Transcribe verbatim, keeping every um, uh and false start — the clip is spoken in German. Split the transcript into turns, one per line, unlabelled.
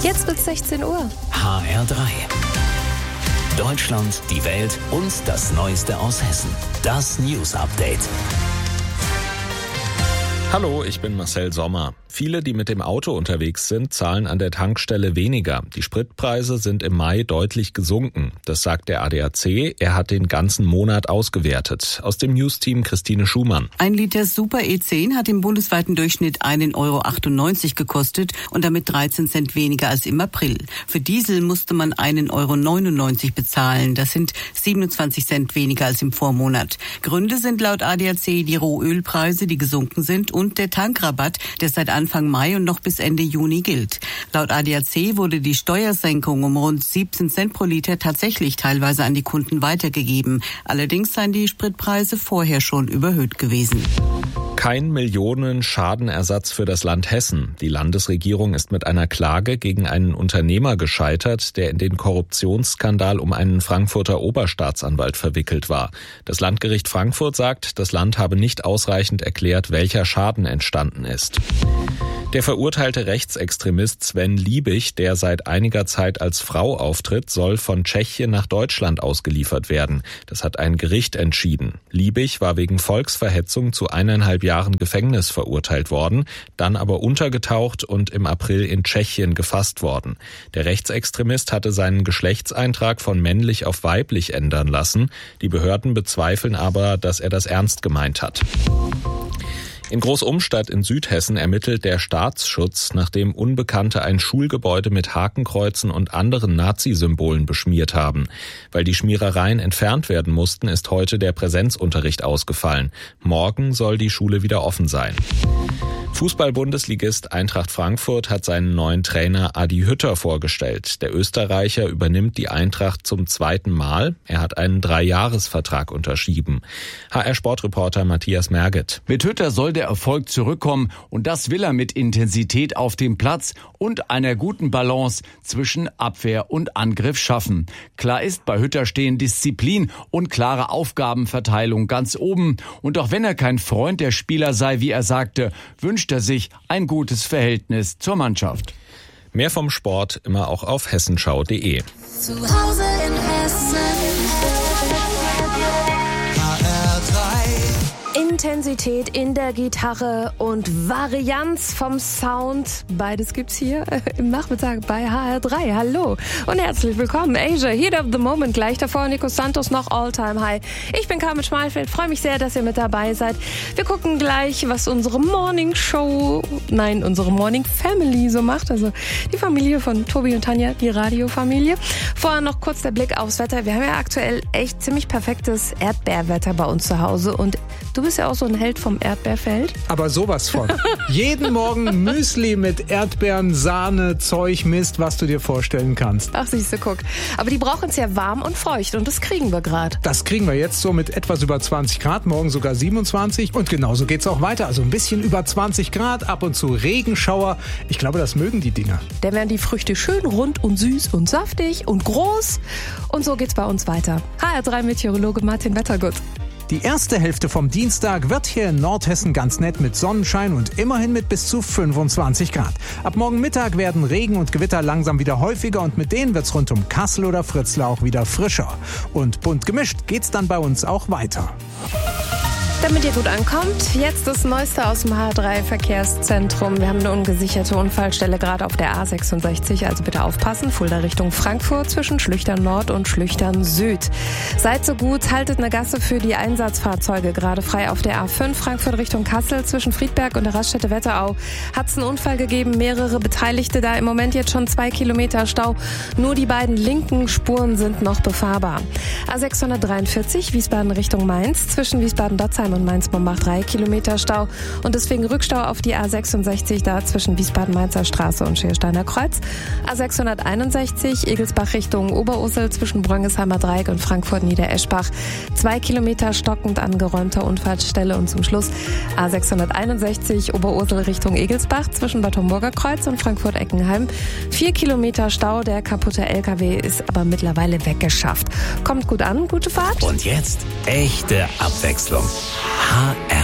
Jetzt wird sechzehn Uhr.
H R drei. Deutschland, die Welt und das Neueste aus Hessen. Das News Update.
Hallo, ich bin Marcel Sommer. Viele, die mit dem Auto unterwegs sind, zahlen an der Tankstelle weniger. Die Spritpreise sind im Mai deutlich gesunken. Das sagt der A D A C. Er hat den ganzen Monat ausgewertet. Aus dem News-Team Christine Schumann.
Ein Liter Super E zehn hat im bundesweiten Durchschnitt einen Euro achtundneunzig gekostet und damit dreizehn Cent weniger als im April. Für Diesel musste man einen Euro neunundneunzig bezahlen. Das sind siebenundzwanzig Cent weniger als im Vormonat. Gründe sind laut A D A C die Rohölpreise, die gesunken sind, und der Tankrabatt, der seit Anfang Mai und noch bis Ende Juni gilt. Laut A D A C wurde die Steuersenkung um rund siebzehn Cent pro Liter tatsächlich teilweise an die Kunden weitergegeben. Allerdings seien die Spritpreise vorher schon überhöht gewesen.
Kein Millionen-Schadenersatz für das Land Hessen. Die Landesregierung ist mit einer Klage gegen einen Unternehmer gescheitert, der in den Korruptionsskandal um einen Frankfurter Oberstaatsanwalt verwickelt war. Das Landgericht Frankfurt sagt, das Land habe nicht ausreichend erklärt, welcher Schaden entstanden ist. Der verurteilte Rechtsextremist Sven Liebig, der seit einiger Zeit als Frau auftritt, soll von Tschechien nach Deutschland ausgeliefert werden. Das hat ein Gericht entschieden. Liebig war wegen Volksverhetzung zu eineinhalb Jahren Gefängnis verurteilt worden, dann aber untergetaucht und im April in Tschechien gefasst worden. Der Rechtsextremist hatte seinen Geschlechtseintrag von männlich auf weiblich ändern lassen. Die Behörden bezweifeln aber, dass er das ernst gemeint hat. In Großumstadt in Südhessen ermittelt der Staatsschutz, nachdem Unbekannte ein Schulgebäude mit Hakenkreuzen und anderen Nazi-Symbolen beschmiert haben. Weil die Schmierereien entfernt werden mussten, ist heute der Präsenzunterricht ausgefallen. Morgen soll die Schule wieder offen sein. Fußball-Bundesligist Eintracht Frankfurt hat seinen neuen Trainer Adi Hütter vorgestellt. Der Österreicher übernimmt die Eintracht zum zweiten Mal. Er hat einen Dreijahresvertrag unterschrieben. H R-Sportreporter Matthias Merget.
Mit Hütter soll der Erfolg zurückkommen, und das will er mit Intensität auf dem Platz und einer guten Balance zwischen Abwehr und Angriff schaffen. Klar ist, bei Hütter stehen Disziplin und klare Aufgabenverteilung ganz oben. Und auch wenn er kein Freund der Spieler sei, wie er sagte, wünscht er sich ein gutes Verhältnis zur Mannschaft.
Mehr vom Sport immer auch auf hessenschau punkt de.
Zu Hause in Hessen. H R drei. Intensität in der Gitarre und Varianz vom Sound. Beides gibt's hier im Nachmittag bei H R drei. Hallo und herzlich willkommen. Asia, Heat of the Moment. Gleich davor Nico Santos noch All-Time High. Ich bin Carmen Schmalfeld. Freue mich sehr, dass ihr mit dabei seid. Wir gucken gleich, was unsere Morning Show, nein, unsere Morning Family so macht. Also die Familie von Tobi und Tanja, die Radiofamilie. Vorher noch kurz der Blick aufs Wetter. Wir haben ja aktuell echt ziemlich perfektes Erdbeerwetter bei uns zu Hause. Und du bist ja auch so ein Held vom Erdbeerfeld.
Aber sowas von. Jeden Morgen Müsli mit Erdbeeren, Sahne, Zeug, Mist, was du dir vorstellen kannst.
Ach, siehst du, guck. Aber die brauchen es ja warm und feucht und das kriegen wir gerade.
Das kriegen wir jetzt so mit etwas über zwanzig Grad, morgen sogar siebenundzwanzig. Und genauso geht's auch weiter. Also ein bisschen über zwanzig Grad, ab und zu Regenschauer. Ich glaube, das mögen die Dinger.
Dann werden die Früchte schön rund und süß und saftig und groß. Und so geht's bei uns weiter. H R drei Meteorologe Martin Wettergut.
Die erste Hälfte vom Dienstag wird hier in Nordhessen ganz nett mit Sonnenschein und immerhin mit bis zu fünfundzwanzig Grad. Ab morgen Mittag werden Regen und Gewitter langsam wieder häufiger und mit denen wird's rund um Kassel oder Fritzlar auch wieder frischer. Und bunt gemischt geht's dann bei uns auch weiter.
Damit ihr gut ankommt, jetzt das Neueste aus dem H R drei Verkehrszentrum. Wir haben eine ungesicherte Unfallstelle gerade auf der A sechsundsechzig, also bitte aufpassen. Fulda Richtung Frankfurt zwischen Schlüchtern Nord und Schlüchtern Süd. Seid so gut, haltet eine Gasse für die Einsatzfahrzeuge gerade frei auf der A fünf Frankfurt Richtung Kassel zwischen Friedberg und der Raststätte Wetterau. Hat es einen Unfall gegeben, mehrere Beteiligte da, im Moment jetzt schon zwei Kilometer Stau. Nur die beiden linken Spuren sind noch befahrbar. A sechshundertdreiundvierzig Wiesbaden Richtung Mainz zwischen Wiesbaden-Dotzheim und Mainz-Mombach drei Kilometer Stau und deswegen Rückstau auf die A sechsundsechzig da zwischen Wiesbaden-Mainzer Straße und Schiersteiner Kreuz. A sechshunderteinundsechzig Egelsbach Richtung Oberursel zwischen Bröngesheimer Dreieck und Frankfurt-Niedereschbach. Zwei Kilometer stockend angeräumter Unfallstelle und zum Schluss A sechshunderteinundsechzig Oberursel Richtung Egelsbach zwischen Bad Homburger Kreuz und Frankfurt-Eckenheim. Vier Kilometer Stau, der kaputte L K W ist aber mittlerweile weggeschafft. Kommt gut an, gute Fahrt.
Und jetzt echte Abwechslung. H R